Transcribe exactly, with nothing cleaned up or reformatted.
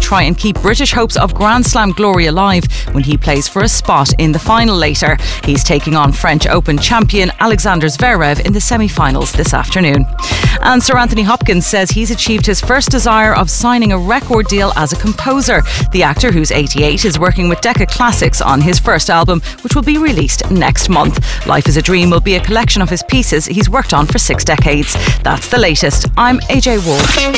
try and keep British hopes of Grand Slam glory alive when he plays for a spot in the final later. He's taking on French Open champion Alexander Zverev in the semi-finals this afternoon. And Sir Anthony Hopkins says he's achieved his first desire of signing a record deal as a composer. The actor, who's eighty-eight, is working with Decca Classics on his first album, which will be released next month. Life is a Dream will be a collection of his pieces he's worked on for six decades. That's the latest. I'm A J Wolf.